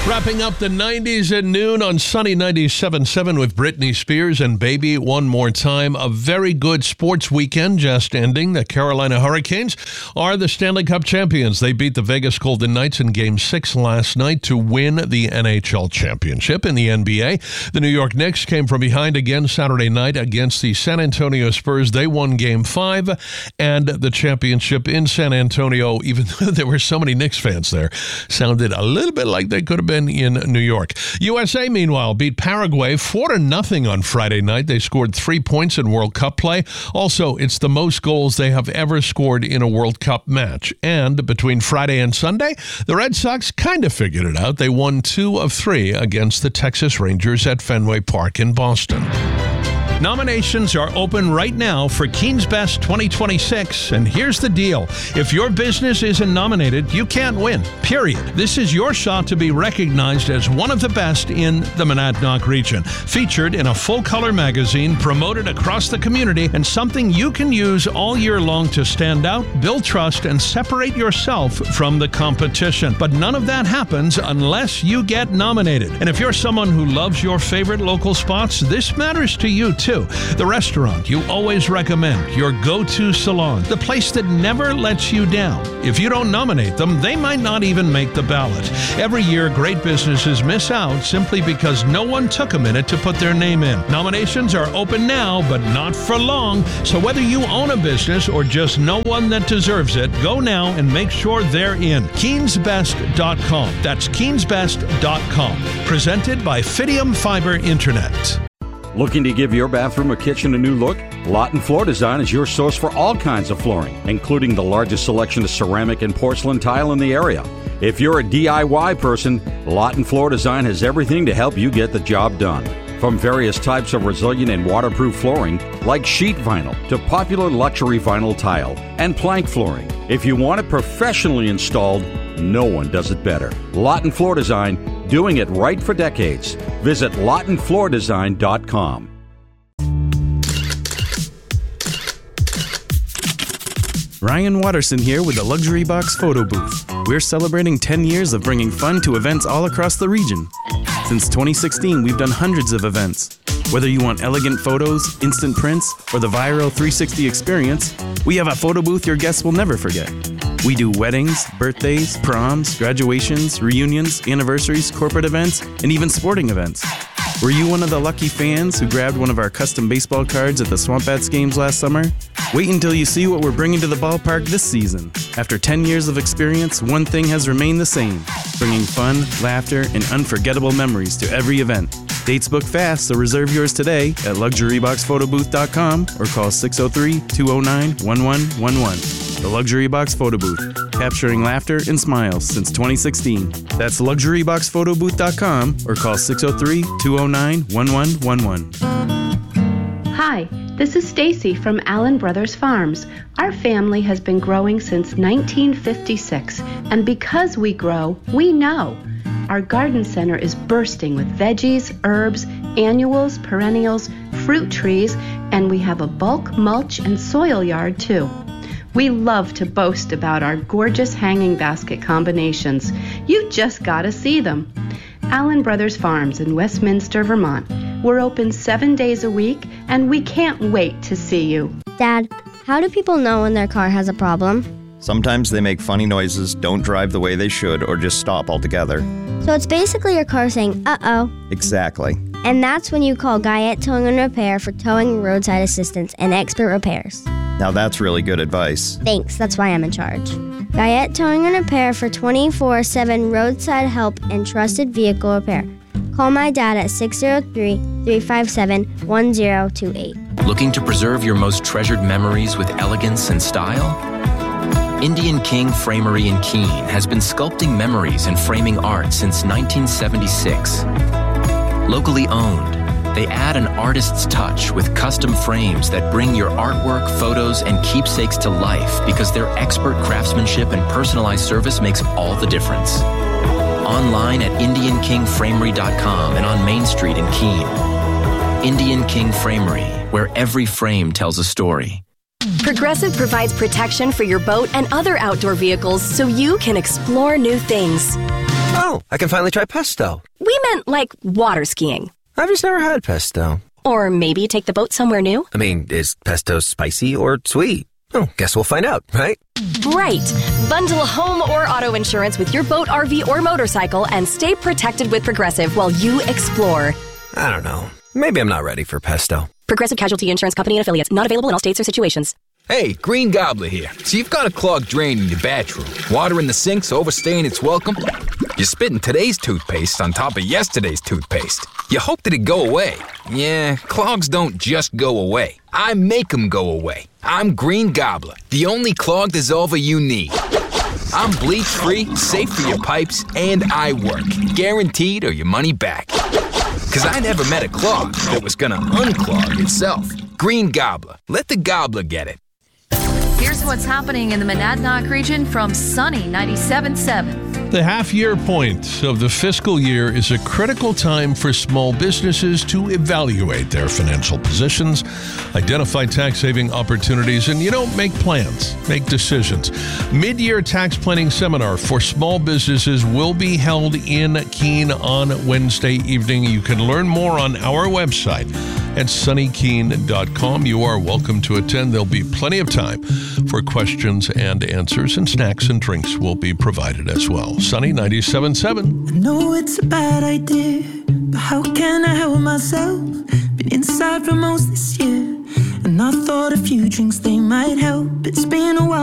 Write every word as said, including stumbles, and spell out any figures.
Wrapping up the nineties at noon on Sunny ninety-seven point seven with Britney Spears and Baby One More Time. A very good sports weekend just ending. The Carolina Hurricanes are the Stanley Cup champions. They beat the Vegas Golden Knights in Game six last night to win the N H L championship. In the N B A, the New York Knicks came from behind again Saturday night against the San Antonio Spurs. They won Game five and the championship in San Antonio, even though there were so many Knicks fans there, sounded a little bit like they could have been in New York. U S A, meanwhile, beat Paraguay four to nothing on Friday night. They scored three points in World Cup play. Also, it's the most goals they have ever scored in a World Cup match. And between Friday and Sunday, the Red Sox kind of figured it out. They won two of three against the Texas Rangers at Fenway Park in Boston. Nominations are open right now for Keens Best twenty twenty-six, and here's the deal. If your business isn't nominated, you can't win, period. This is your shot to be recognized as one of the best in the Monadnock region. Featured in a full-color magazine, promoted across the community, and something you can use all year long to stand out, build trust, and separate yourself from the competition. But none of that happens unless you get nominated. And if you're someone who loves your favorite local spots, this matters to you too. The restaurant you always recommend, your go-to salon, the place that never lets you down. If you don't nominate them, they might not even make the ballot. Every year, great businesses miss out simply because no one took a minute to put their name in. Nominations are open now, but not for long. So whether you own a business or just know one that deserves it, go now and make sure they're in. Keens Best dot com. That's Keens Best dot com. Presented by Fidium Fiber Internet. Looking to give your bathroom or kitchen a new look? Lawton Floor Design is your source for all kinds of flooring, including the largest selection of ceramic and porcelain tile in the area. If you're a D I Y person, Lawton Floor Design has everything to help you get the job done. From various types of resilient and waterproof flooring, like sheet vinyl, to popular luxury vinyl tile and plank flooring. If you want it professionally installed, no one does it better. Lawton Floor Design, doing it right for decades. Visit Lawton Floor Design dot com. Ryan Watterson here with the Luxury Box Photo Booth. We're celebrating ten years of bringing fun to events all across the region. Since twenty sixteen, we've done hundreds of events. Whether you want elegant photos, instant prints, or the viral three sixty experience, we have a photo booth your guests will never forget. We do weddings, birthdays, proms, graduations, reunions, anniversaries, corporate events, and even sporting events. Were you one of the lucky fans who grabbed one of our custom baseball cards at the Swamp Bats games last summer? Wait until you see what we're bringing to the ballpark this season. After ten years of experience, one thing has remained the same: bringing fun, laughter, and unforgettable memories to every event. Dates book fast, so reserve yours today at luxury box photo booth dot com or call six oh three, two oh nine, one one one one. The Luxury Box Photo Booth, capturing laughter and smiles since twenty sixteen. That's luxury box photo booth dot com or call six oh three, two oh nine, one one one one. Hi, this is Stacy from Allen Brothers Farms. Our family has been growing since nineteen fifty-six, and because we grow, we know. Our garden center is bursting with veggies, herbs, annuals, perennials, fruit trees, and we have a bulk mulch and soil yard too. We love to boast about our gorgeous hanging basket combinations. You just gotta see them. Allen Brothers Farms in Westminster, Vermont. We're open seven days a week, and we can't wait to see you. Dad, how do people know when their car has a problem? Sometimes they make funny noises, don't drive the way they should, or just stop altogether. So it's basically your car saying, uh-oh. Exactly. And that's when you call Guyette Towing and Repair for towing, roadside assistance, and expert repairs. Now that's really good advice. Thanks, that's why I'm in charge. Guyette Towing and Repair for twenty-four seven roadside help and trusted vehicle repair. Call my dad at six oh three, three five seven, one oh two eight. Looking to preserve your most treasured memories with elegance and style? Indian King Framery in Keene has been sculpting memories and framing art since nineteen seventy-six. Locally owned, they add an artist's touch with custom frames that bring your artwork, photos, and keepsakes to life because their expert craftsmanship and personalized service makes all the difference. Online at indian king framery dot com and on Main Street in Keene. Indian King Framery, where every frame tells a story. Progressive provides protection for your boat and other outdoor vehicles so you can explore new things. Oh, I can finally try pesto. We meant like water skiing. I've just never had pesto. Or maybe take the boat somewhere new. I mean, is pesto spicy or sweet? Oh, guess we'll find out, right? Right. Bundle home or auto insurance with your boat, R V, or motorcycle and stay protected with Progressive while you explore. I don't know. Maybe I'm not ready for pesto. Progressive Casualty Insurance Company and Affiliates. Not available in all states or situations. Hey, Green Gobbler here. So you've got a clogged drain in your bathroom. Water in the sink's overstaying its welcome. You're spitting today's toothpaste on top of yesterday's toothpaste. You hope that it go away. Yeah, clogs don't just go away. I make them go away. I'm Green Gobbler, the only clog dissolver you need. I'm bleach-free, safe for your pipes, and I work. Guaranteed or your money back. Because I never met a clog that was gonna unclog itself. Green Gobbler. Let the gobbler get it. Here's what's happening in the Monadnock region from Sunny ninety-seven point seven. The half-year point of the fiscal year is a critical time for small businesses to evaluate their financial positions, identify tax-saving opportunities, and, you know, make plans, make decisions. Mid-year tax planning seminar for small businesses will be held in Keene on Wednesday evening. You can learn more on our website at sunny keene dot com. You are welcome to attend. There'll be plenty of time for questions and answers, and snacks and drinks will be provided as well. Sunny ninety-seven point seven. I know it's a bad idea, but how can I help myself? Been inside for most this year, and I thought a few drinks, they might help. It's been a while.